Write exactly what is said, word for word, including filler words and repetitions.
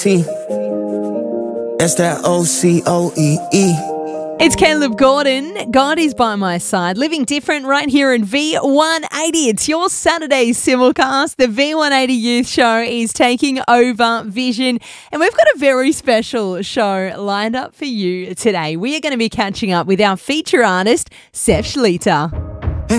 T. That's that O C O E E. It's Caleb Gordon. God is by my side, living different right here in V one eighty. It's your Saturday simulcast. The V one eighty Youth Show is taking over Vision, and we've got a very special show lined up for you today. We are going to be catching up with our feature artist, Seth Schlitter.